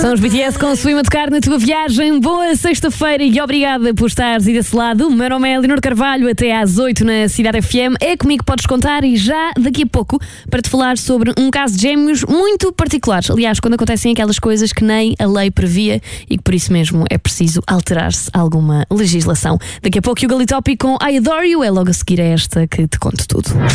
São os BTS com Swim a tocar na tua viagem. Boa sexta-feira e obrigada por estares aí desse lado. O meu nome é Leonor Carvalho, até às 8 na Cidade FM. É comigo que podes contar e já daqui a pouco para te falar sobre um caso de gêmeos muito particular. Aliás, quando acontecem aquelas coisas que nem a lei previa e que por isso mesmo é preciso alterar-se alguma legislação. Daqui a pouco o Galitopy com I Adore You é logo a seguir a esta que te conto tudo.